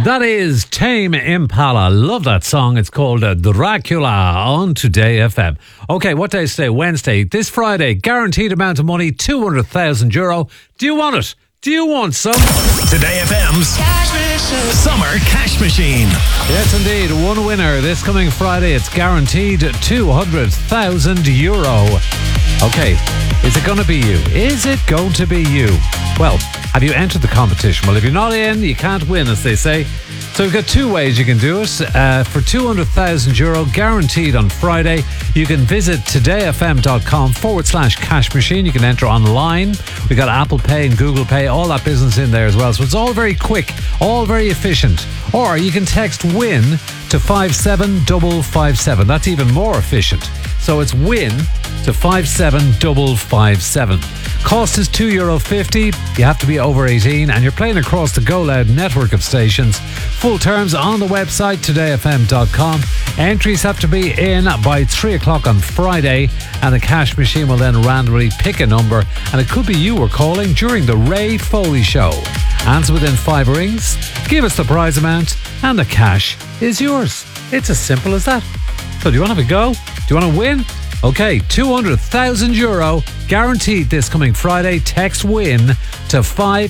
That is Tame Impala. Love that song. It's called Dracula on Today FM. Okay, what day is today? Wednesday. This Friday, guaranteed amount of money, €200,000. Do you want it? Do you want some? Today FM's Summer Cash Machine. Yes, indeed. One winner this coming Friday. It's guaranteed €200,000. Okay, is it going to be you? Is it going to be you? Well, have you entered the competition? Well, if you're not in, you can't win, as they say. So we've got two ways you can do it. For €200,000 guaranteed on Friday, you can visit todayfm.com/cash machine. You can enter online. We've got Apple Pay and Google Pay, all that business in there as well. So it's all very quick, all very efficient. Or you can text WIN to 57557. That's even more efficient. So it's WIN to 57557. Cost is €2.50. You have to be over 18 and you're playing across the Go Loud network of stations. Full terms on the website todayfm.com. Entries have to be in by 3 o'clock on Friday, and the cash machine will then randomly pick a number, and it could be you we're calling during the Ray Foley Show. Answer within 5 rings, give us the prize amount, and the cash is yours. It's as simple as that. So do you want to have a go? Do you want to win? Okay, €200,000 guaranteed this coming Friday. Text WIN to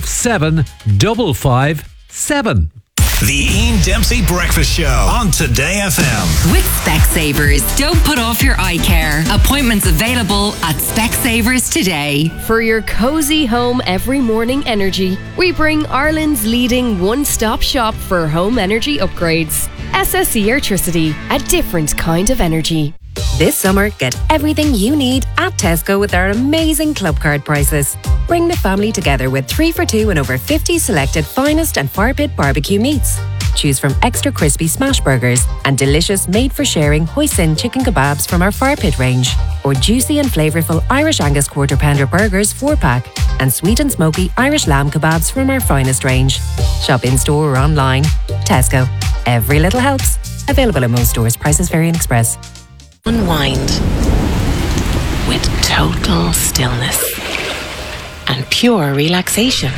57557. The Ian Dempsey Breakfast Show on Today FM. With Specsavers, don't put off your eye care. Appointments available at Specsavers today. For your cozy home every morning energy, we bring Ireland's leading one-stop shop for home energy upgrades. SSE Airtricity, a different kind of energy. This summer, get everything you need at Tesco with our amazing club card prices. Bring the family together with 3 for $2 and over 50 selected finest and fire pit barbecue meats. Choose from extra crispy smash burgers and delicious made-for-sharing hoisin chicken kebabs from our fire pit range, or juicy and flavourful Irish Angus quarter pounder burgers 4-pack, and sweet and smoky Irish lamb kebabs from our finest range. Shop in-store or online. Tesco. Every little helps. Available in most stores. Prices vary in Express. Unwind with total stillness and pure relaxation.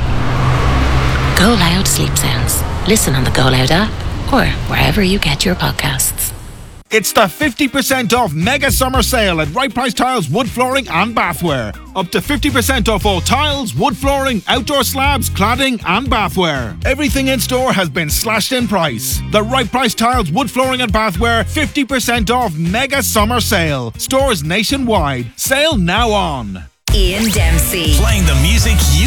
Go Loud Sleep Sounds. Listen on the Go Loud app or wherever you get your podcasts. It's the 50% off mega summer sale at Right Price Tiles, wood flooring and bathware. Up to 50% off all tiles, wood flooring, outdoor slabs, cladding and bathware. Everything in store has been slashed in price. The Right Price Tiles, wood flooring and bathware 50% off mega summer sale. Stores nationwide. Sale now on. Ian Dempsey. Playing the music you